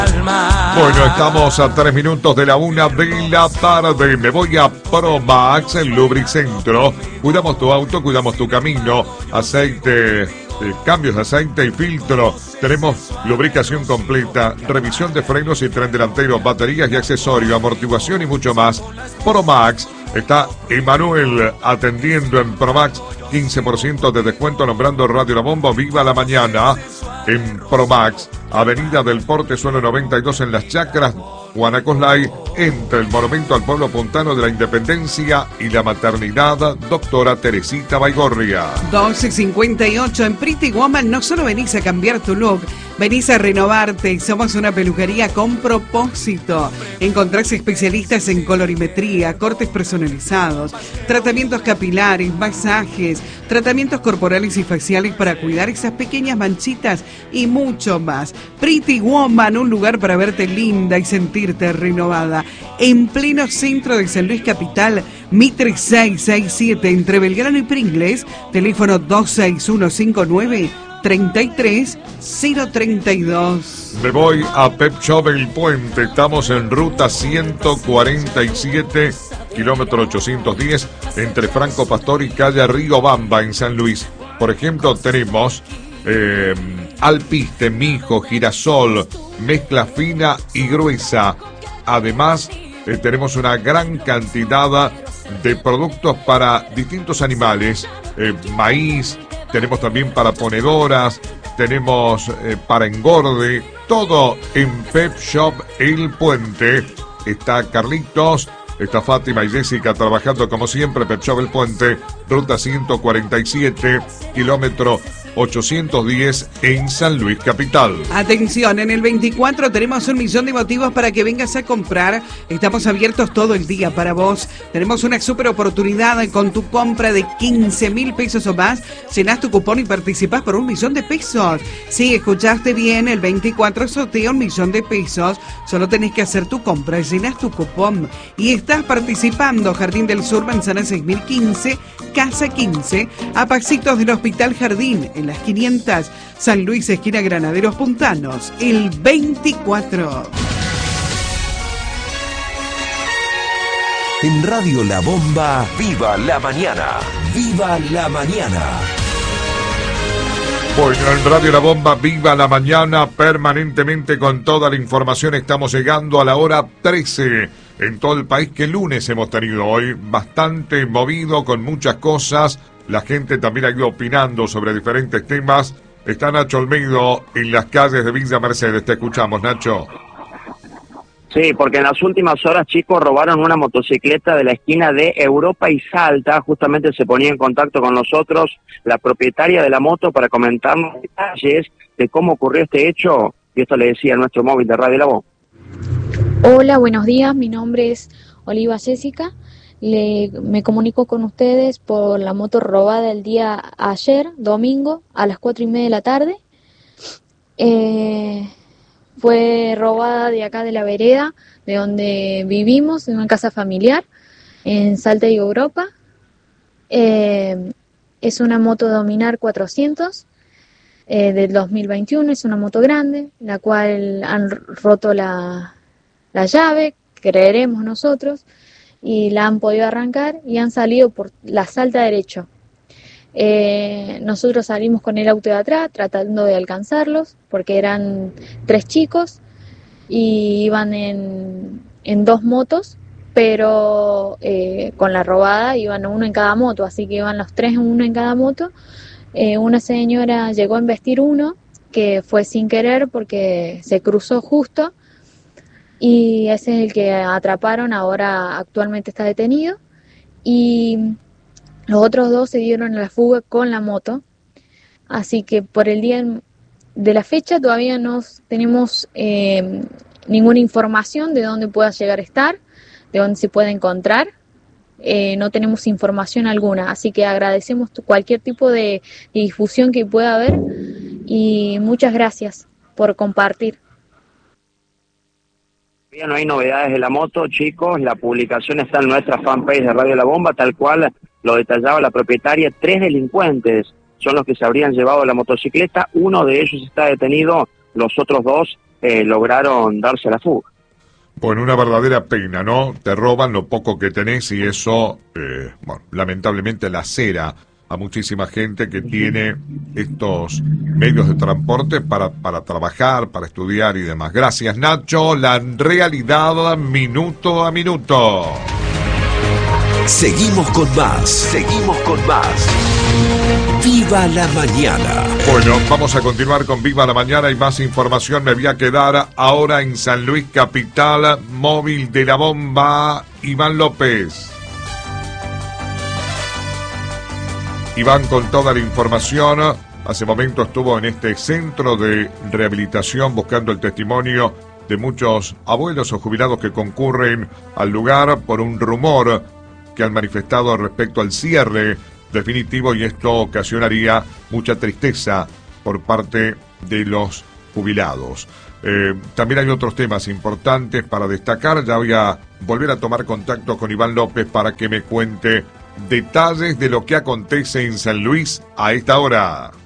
Bueno, estamos a 3 minutos de la 1 de la tarde. Me voy a Promax, el Lubricentro. Cuidamos tu auto, cuidamos tu camino. Aceite, cambios de aceite y filtro. Tenemos lubricación completa, revisión de frenos y tren delantero, baterías y accesorios, amortiguación y mucho más. Promax. Está Emanuel atendiendo en Promax. 15% de descuento nombrando Radio La Bomba. Viva la mañana en Promax. Avenida del Portezuelo 92 en Las Chacras, Guanacoslay, entre el Monumento al Pueblo Puntano de la Independencia y la Maternidad Doctora Teresita Baigorria. 12:58 en Pretty Woman. No solo venís a cambiar tu look, venís a renovarte. Somos una peluquería con propósito. Encontrás especialistas en colorimetría, cortes personalizados, tratamientos capilares, masajes, tratamientos corporales y faciales para cuidar esas pequeñas manchitas y mucho más. Pretty Woman, un lugar para verte linda y sentirte renovada. En pleno centro de San Luis Capital, Mitre 667, entre Belgrano y Pringles, teléfono 26159-33032. Me voy a Pep Shop El Puente. Estamos en ruta 147, kilómetro 810, entre Franco Pastor y calle Río Bamba, en San Luis. Por ejemplo, tenemos alpiste, mijo, girasol, mezcla fina y gruesa. Además, tenemos una gran cantidad de productos para distintos animales, maíz, tenemos también para ponedoras, tenemos para engorde, todo en Pep Shop El Puente. Está Carlitos, está Fátima y Jessica trabajando como siempre. Pep Shop El Puente, ruta 147, kilómetro 810 en San Luis Capital. Atención, en el 24 tenemos 1.000.000 de motivos para que vengas a comprar. Estamos abiertos todo el día para vos. Tenemos una super oportunidad con tu compra de 15.000 pesos o más. Llenás tu cupón y participás por 1.000.000 de pesos. Sí, escuchaste bien, el 24 sortea 1.000.000 de pesos. Solo tenés que hacer tu compra, llenás tu cupón y estás participando. Jardín del Sur, Manzana 6015, Casa 15, a pasitos del Hospital Jardín, en las 500, San Luis, esquina Granaderos Puntanos, el 24. En Radio La Bomba, ¡viva la mañana! ¡Viva la mañana! Bueno, en Radio La Bomba, viva la mañana, permanentemente con toda la información. Estamos llegando a la hora 13 en todo el país. ¿Qué lunes hemos tenido hoy? Bastante movido, con muchas cosas. La gente también ha ido opinando sobre diferentes temas. Está Nacho Olmedo en las calles de Villa Mercedes. Te escuchamos, Nacho. Sí, porque en las últimas horas, chicos, robaron una motocicleta de la esquina de Europa y Salta. Justamente se ponía en contacto con nosotros la propietaria de la moto para comentarnos detalles de cómo ocurrió este hecho. Y esto le decía a nuestro móvil de Radio La Voz. Hola, buenos días. Mi nombre es Oliva Jessica. Me comunico con ustedes por la moto robada el día ayer, domingo, a las 4:30 de la tarde. Fue robada de acá de la vereda, de donde vivimos, en una casa familiar, en Salta y Europa. Es una moto Dominar 400 del 2021, es una moto grande, la cual han roto la llave, creeremos nosotros, y la han podido arrancar y han salido por la Salta derecho. Nosotros salimos con el auto de atrás tratando de alcanzarlos porque eran 3 chicos y iban en 2 motos, pero con la robada iban uno en cada moto, así que iban los 3 uno en cada moto. Una señora llegó a embestir uno que fue sin querer porque se cruzó justo, y ese es el que atraparon. Ahora actualmente está detenido, y los otros 2 se dieron a la fuga con la moto. Así que por el día de la fecha todavía no tenemos ninguna información de dónde pueda llegar a estar, de dónde se puede encontrar. No tenemos información alguna, así que agradecemos cualquier tipo de difusión que pueda haber, y muchas gracias por compartir. No hay novedades de la moto, chicos. La publicación está en nuestra fanpage de Radio La Bomba, tal cual lo detallaba la propietaria. 3 delincuentes son los que se habrían llevado la motocicleta. Uno de ellos está detenido, los otros 2 lograron darse a la fuga. Bueno, una verdadera pena, ¿no? Te roban lo poco que tenés y eso, bueno, lamentablemente lacera a muchísima gente que tiene estos medios de transporte para trabajar, para estudiar y demás. Gracias, Nacho. La realidad minuto a minuto. Seguimos con más. ¡Viva la mañana! Bueno, vamos a continuar con Viva la Mañana y más información. Me voy a quedar ahora en San Luis Capital, móvil de la bomba, Iván López. Iván con toda la información. Hace momento estuvo en este centro de rehabilitación buscando el testimonio de muchos abuelos o jubilados que concurren al lugar por un rumor que han manifestado respecto al cierre definitivo, y esto ocasionaría mucha tristeza por parte de los jubilados. También hay otros temas importantes para destacar. Ya voy a volver a tomar contacto con Iván López para que me cuente detalles de lo que acontece en San Luis a esta hora.